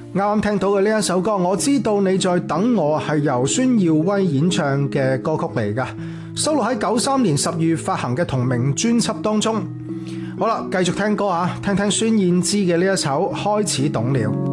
啱啱聽到嘅呢一首歌，我知道你在等我，係由孫耀威演唱嘅歌曲嚟㗎，收錄喺93年10月發行嘅同名專輯當中。好啦，繼續聽歌啊，聽聽孫燕姿嘅呢一首《開始懂了》。